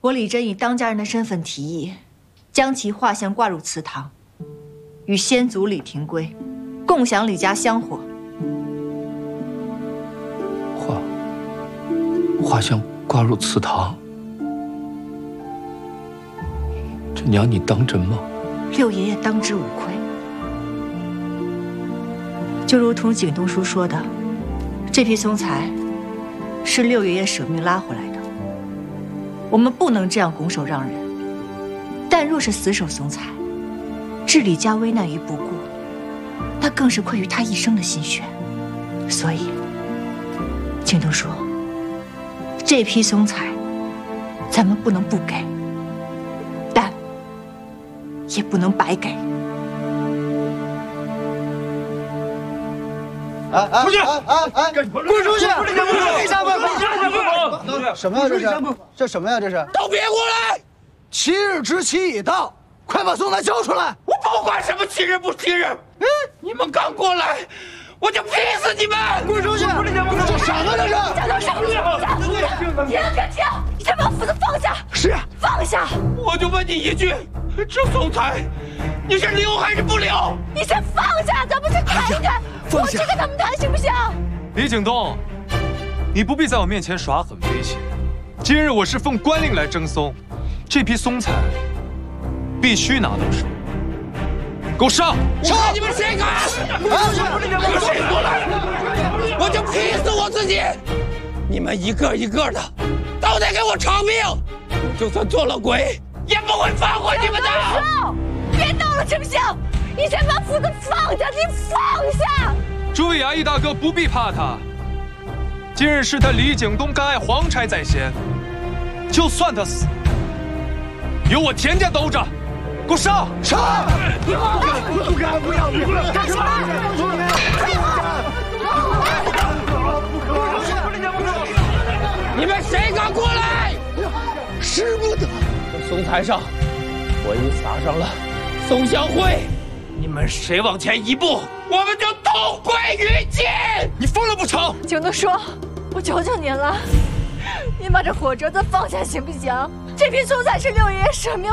我李真以当家人的身份提议，将其画像挂入祠堂，与先祖李廷圭共享李家香火。 画像挂入祠堂，这娘你当真吗？ 六爷爷当之无愧。就如同景东叔说的，这批松材是六爷爷舍命拉回来的，我们不能这样拱手让人。但若是死守松材，置李家危难于不顾，那更是愧于他一生的心血。所以，景东叔，这批松材，咱们不能不给，但也不能白给。 出去！滚出去！为啥不滚？什么呀？这是？这什么呀？这是？ 都别过来 ！7日之期已到，快把松材交出来！ 我不管什么7日不7日，你们刚过来，我就劈死你们！ 滚出去！这什么这是？ 停！你先把斧子放下！ 是啊， 放下！ 我就问你一句，这松材你是留还是不留？ 你先放下，咱们先谈一谈，我去跟他们谈行不行？ 李景东，你不必在我面前耍狠威胁。今日我是奉官令来征松，这批松材必须拿到手。给我上！ 上！你们谁敢？你们谁过来？我就劈死我自己！你们一个一个的都得给我偿命！我就算做了鬼，也不会放过你们的！ 别闹了，行不行？你先把斧子放下，你放下！ 诸位衙役大哥不必怕他，今日是他李景东甘爱皇差在先，就算他死，有我田家兜着，给我上！ 上！不敢，不要！ 干什么？ 你们谁敢过来？ 使不得！ 这松材上，我已撒上了松香灰。你们谁往前一步，我们就同归于尽！ 你疯了不成？ 景东叔，我求求您了，您把这火折子放下行不行？这批松材是六爷爷舍命